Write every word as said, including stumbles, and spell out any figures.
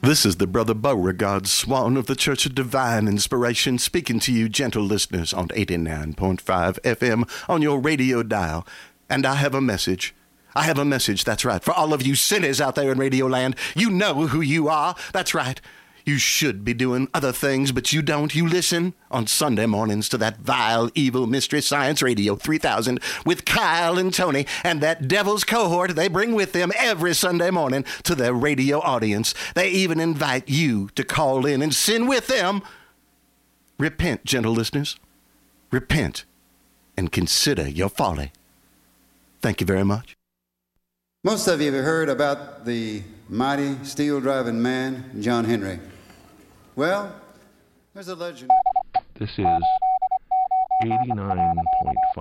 This is the Brother Beauregard Swan of the Church of Divine Inspiration speaking to you, gentle listeners, on eighty-nine point five F M on your radio dial. And I have a message. I have a message, that's right. For all of you sinners out there in Radio Land, you know who you are. That's right. You should be doing other things, but you don't. You listen on Sunday mornings to that vile, evil Mystery Science Radio three thousand with Kyle and Tony and that devil's cohort they bring with them every Sunday morning to their radio audience. They even invite you to call in and sin with them. Repent, gentle listeners. Repent and consider your folly. Thank you very much. Most of you have heard about the mighty steel-driving man, John Henry. Well, there's a legend. This is eighty-nine point five.